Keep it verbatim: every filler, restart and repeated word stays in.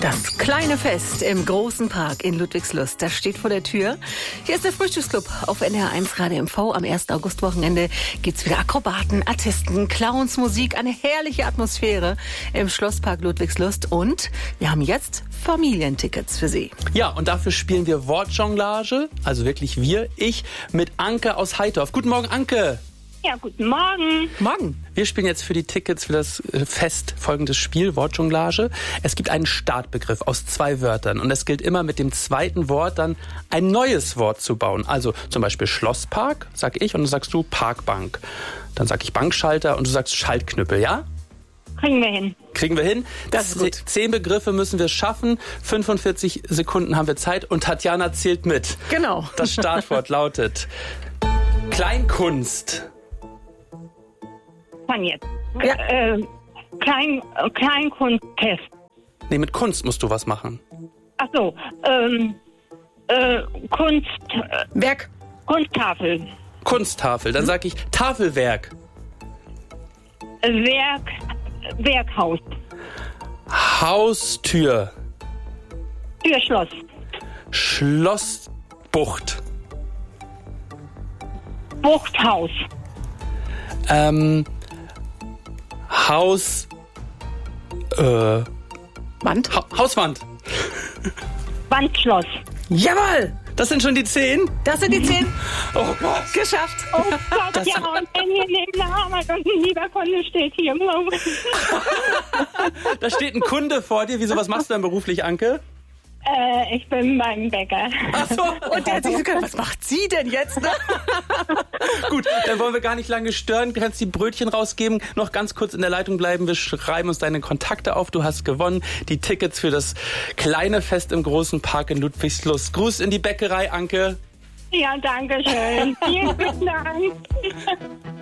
Das kleine Fest im großen Park in Ludwigslust, das steht vor der Tür. Hier ist der Frühstücksclub auf N D R eins Radio M V. Am ersten August-Wochenende gibt's wieder Akrobaten, Artisten, Clowns, Musik, eine herrliche Atmosphäre im Schlosspark Ludwigslust. Und wir haben jetzt Familientickets für Sie. Ja, und dafür spielen wir Wortjonglage, also wirklich wir, ich, mit Anke aus Heitorf. Guten Morgen, Anke. Ja, guten Morgen. Morgen. Wir spielen jetzt für die Tickets für das Fest folgendes Spiel, Wortjonglage. Es gibt einen Startbegriff aus zwei Wörtern und es gilt immer mit dem zweiten Wort dann ein neues Wort zu bauen. Also zum Beispiel Schlosspark, sag ich, und dann sagst du Parkbank. Dann sag ich Bankschalter und du sagst Schaltknüppel, ja? Kriegen wir hin. Kriegen wir hin. Das ist gut. Zehn Begriffe müssen wir schaffen. fünfundvierzig Sekunden haben wir Zeit und Tatjana zählt mit. Genau. Das Startwort lautet Kleinkunst. Von jetzt. Ja. Äh, Klein, äh, Kleinkunsttest. Nee, mit Kunst musst du was machen. Ach so. Ähm, äh, Kunst, äh, Werk. Kunsttafel. Kunsttafel. Dann sag ich Tafelwerk. Werk, Werkhaus. Haustür. Türschloss. Schlossbucht. Buchthaus. Ähm, Haus. Äh, Wand. ha Hauswand. Wandschloss. Jawohl. Das sind schon die zehn? Das sind die zehn. Oh Gott. Geschafft. Oh Gott, Das- ja, und wenn hier neben der Arbeit und ein lieber Kunde steht hier. Da steht ein Kunde vor dir. Wieso, was machst du denn beruflich, Anke? äh, ich bin beim Bäcker. Ach so. Und der hat sich so gedacht, was macht sie denn jetzt? Ne? Gut, dann wollen wir gar nicht lange stören. Du kannst die Brötchen rausgeben. Noch ganz kurz in der Leitung bleiben. Wir schreiben uns deine Kontakte auf. Du hast gewonnen. Die Tickets für das kleine Fest im großen Park in Ludwigslust. Gruß in die Bäckerei, Anke. Ja, danke schön. Vielen, vielen Dank.